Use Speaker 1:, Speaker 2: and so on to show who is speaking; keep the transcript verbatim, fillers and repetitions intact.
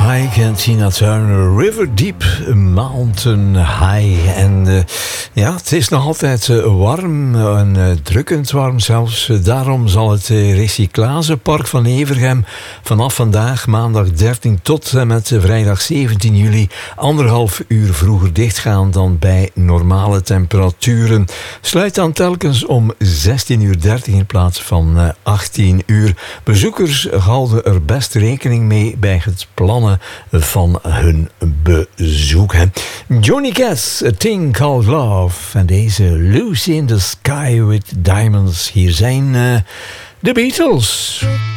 Speaker 1: Pike en Tina Turner, River Deep, Mountain High. En uh, ja, het is nog altijd uh, warm, en uh, drukkend warm zelfs. Uh, daarom zal het uh, Recyclagepark van Evergem vanaf vandaag, maandag dertien tot en met uh, vrijdag zeventien juli, anderhalf uur vroeger dichtgaan dan bij normale temperaturen. Sluit dan telkens om zestien uur dertig in plaats van uh, achttien uur. Bezoekers houden er best rekening mee bij het plannen van hun bezoek. Hè. Johnny Cash, A Thing Called Love. En deze Lucy in the Sky with Diamonds. Hier zijn uh, de Beatles.